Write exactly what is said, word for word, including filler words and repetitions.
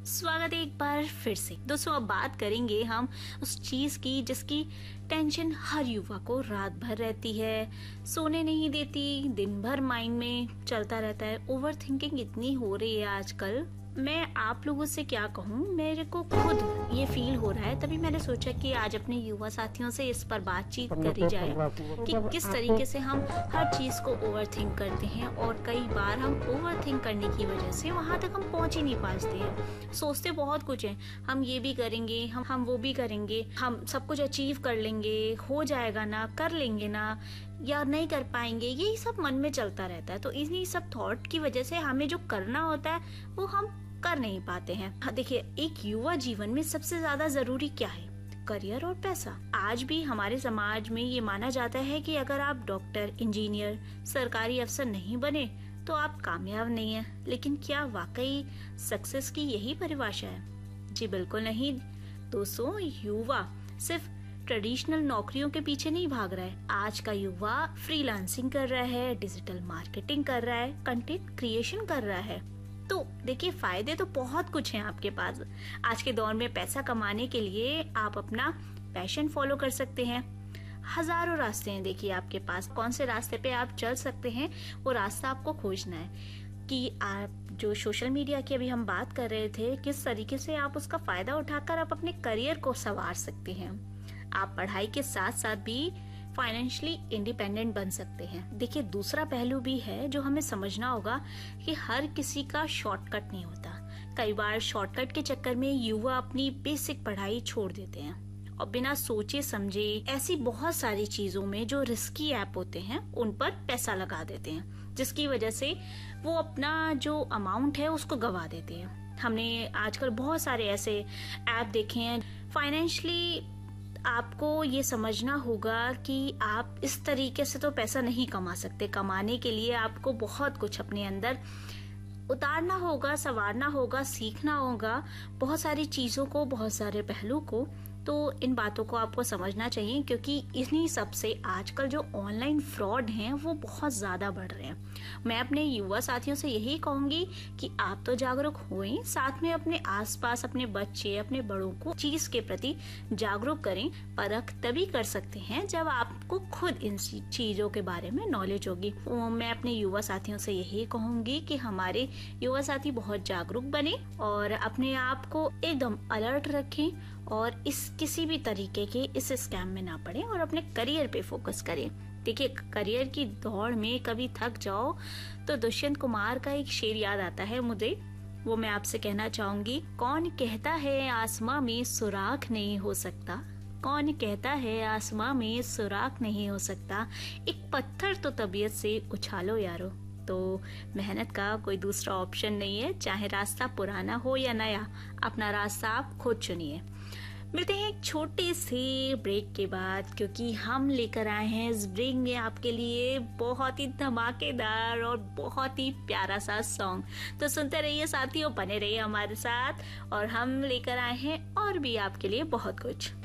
स्वागत है एक बार फिर से। दोस्तों अब बात करेंगे हम उस चीज की जिसकी टेंशन हर युवा को रात भर रहती है, सोने नहीं देती, दिन भर माइंड में चलता रहता है। ओवर थिंकिंग इतनी हो रही है आजकल, मैं आप लोगों से क्या कहूँ, मेरे को खुद ये फील हो रहा है। तभी मैंने सोचा कि आज अपने युवा साथियों से इस पर बातचीत करी जाए कि किस तरीके से हम हर चीज को ओवर थिंक करते हैं और कई बार हम ओवर थिंक करने की वजह से वहां तक हम पहुंच ही नहीं पाते हैं। सोचते बहुत कुछ है, हम ये भी करेंगे, हम हम वो भी करेंगे, हम सब कुछ अचीव कर लेंगे, हो जाएगा ना, कर लेंगे ना, या नहीं कर पाएंगे, यही सब मन में चलता रहता है। तो इन्हीं सब थॉट की वजह से हमें जो करना होता है वो हम कर नहीं पाते हैं। हाँ, देखिए, एक युवा जीवन में सबसे ज्यादा जरूरी क्या है? करियर और पैसा। आज भी हमारे समाज में ये माना जाता है कि अगर आप डॉक्टर, इंजीनियर, सरकारी अफसर नहीं बने तो आप कामयाब नहीं हैं। लेकिन क्या वाकई सक्सेस की यही परिभाषा है? जी बिल्कुल नहीं दोस्तों। युवा सिर्फ ट्रेडिशनल नौकरियों के पीछे नहीं भाग रहा है। आज का युवा फ्रीलांसिंग कर रहा है, डिजिटल मार्केटिंग कर रहा है, कंटेंट क्रिएशन कर रहा है। तो देखिए, फायदे तो बहुत कुछ हैं आपके पास। आज के दौर में पैसा कमाने के लिए आप अपना पैशन फॉलो कर सकते हैं। हजारों रास्ते हैं देखिए आपके पास। कौन से रास्ते पे आप चल सकते हैं वो रास्ता आपको खोजना है। कि आप जो सोशल मीडिया की अभी हम बात कर रहे थे, किस तरीके से आप उसका फायदा उठाकर आप अपने करियर को संवार सकते हैं। आप पढ़ाई के साथ साथ भी फाइनेंशियली इंडिपेंडेंट बन सकते हैं। देखिए, दूसरा पहलू भी है जो हमें समझना होगा कि हर किसी का शॉर्टकट नहीं होता। कई बार शॉर्टकट के चक्कर में युवा अपनी बेसिक पढ़ाई छोड़ देते हैं और बिना सोचे समझे ऐसी बहुत सारी चीजों में जो रिस्की ऐप होते हैं उन पर पैसा लगा देते हैं, जिसकी वजह से वो अपना जो अमाउंट है उसको गवा देते हैं। हमने आजकल बहुत सारे ऐसे ऐप देखे हैं। फाइनेंशियली आपको ये समझना होगा कि आप इस तरीके से तो पैसा नहीं कमा सकते। कमाने के लिए आपको बहुत कुछ अपने अंदर उतारना होगा, संवारना होगा, सीखना होगा, बहुत सारी चीजों को, बहुत सारे पहलू को। तो इन बातों को आपको समझना चाहिए, क्योंकि इन्हीं सब से आजकल जो ऑनलाइन फ्रॉड हैं वो बहुत ज्यादा बढ़ रहे हैं। मैं अपने युवा साथियों से यही कहूंगी कि आप तो जागरूक होएं, साथ में अपने आसपास अपने बच्चे, अपने बड़ों को चीज के प्रति जागरूक करें। परख तभी कर सकते हैं जब आपको खुद इन चीजों के बारे में नॉलेज होगी। तो मैं अपने युवा साथियों से यही कहूंगी कि हमारे युवा साथी बहुत जागरूक बने और अपने आप को एकदम अलर्ट रखें और इस किसी भी तरीके के इस स्कैम में ना पड़े और अपने करियर पे फोकस करें। देखिए, करियर की दौड़ में कभी थक जाओ तो दुष्यंत कुमार का एक शेर याद आता है मुझे, वो मैं आपसे कहना चाहूंगी। कौन कहता है आसमां में सुराख नहीं हो सकता, कौन कहता है आसमां में सुराख नहीं हो सकता, एक पत्थर तो तबीयत से उछालो यारो। तो मेहनत का कोई दूसरा ऑप्शन नहीं है, चाहे रास्ता पुराना हो या नया, अपना रास्ता आप खुद चुनिए। मिलते हैं एक छोटे से ब्रेक के बाद, क्योंकि हम लेकर आए हैं इस ब्रेक में आपके लिए बहुत ही धमाकेदार और बहुत ही प्यारा सा सॉन्ग। तो सुनते रहिए साथियों, बने रहिए हमारे साथ, और हम लेकर आए हैं और भी आपके लिए बहुत कुछ।